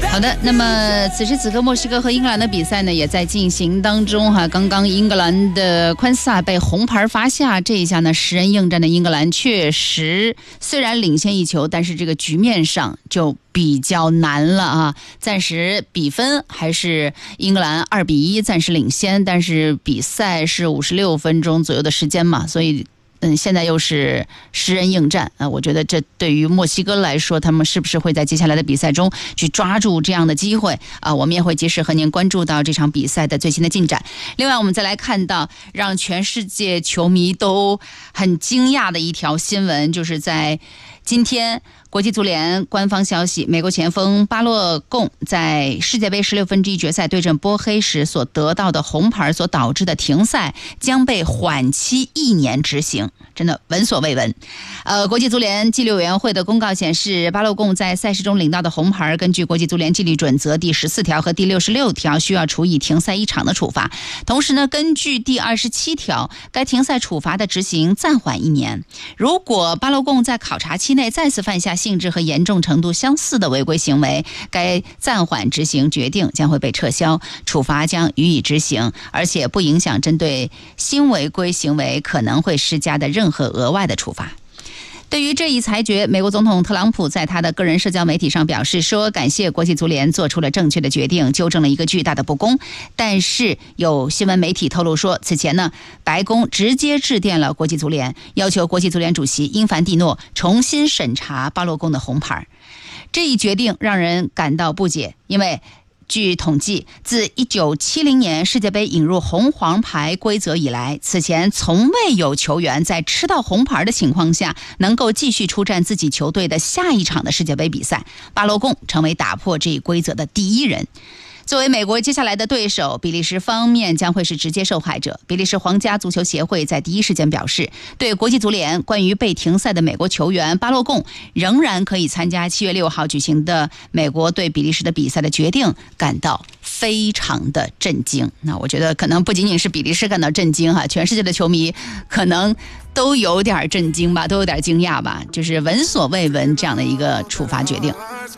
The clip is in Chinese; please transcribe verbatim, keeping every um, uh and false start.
好的，那么此时此刻，墨西哥和英格兰的比赛呢也在进行当中哈。刚刚英格兰的昆萨被红牌罚下，这一下呢十人应战的英格兰确实虽然领先一球，但是这个局面上就比较难了啊。暂时比分还是英格兰二比一暂时领先，但是比赛是五十六分钟左右的时间嘛，所以。嗯，现在又是十人应战啊，我觉得这对于墨西哥来说，他们是不是会在接下来的比赛中去抓住这样的机会啊？我们也会及时和您关注到这场比赛的最新的进展。另外，我们再来看到让全世界球迷都很惊讶的一条新闻，就是在今天。国际足联官方消息，美国前锋巴洛贡在世界杯十六分之一决赛对阵波黑时所得到的红牌所导致的停赛将被缓期一年执行，真的闻所未闻。呃，国际足联纪律委员会的公告显示，巴洛贡在赛事中领到的红牌，根据国际足联纪律准则第十四条和第六十六条，需要处以停赛一场的处罚。同时呢，根据第二十七条，该停赛处罚的执行暂缓一年。如果巴洛贡在考察期内再次犯下性质和严重程度相似的违规行为，该暂缓执行决定将会被撤销，处罚将予以执行，而且不影响针对新违规行为可能会施加的任何额外的处罚。对于这一裁决，美国总统特朗普在他的个人社交媒体上表示说，感谢国际足联做出了正确的决定，纠正了一个巨大的不公。但是有新闻媒体透露说，此前呢，白宫直接致电了国际足联，要求国际足联主席英凡蒂诺重新审查巴洛贡的红牌。这一决定让人感到不解，因为据统计，自一九七零年世界杯引入红黄牌规则以来，此前从未有球员在吃到红牌的情况下能够继续出战自己球队的下一场的世界杯比赛。巴洛贡成为打破这一规则的第一人。作为美国接下来的对手，比利时方面将会是直接受害者。比利时皇家足球协会在第一时间表示，对国际足联关于被停赛的美国球员巴洛贡仍然可以参加七月六号举行的美国对比利时的比赛的决定感到非常的震惊。那我觉得可能不仅仅是比利时感到震惊哈，全世界的球迷可能都有点震惊吧，都有点惊讶吧，就是闻所未闻这样的一个处罚决定。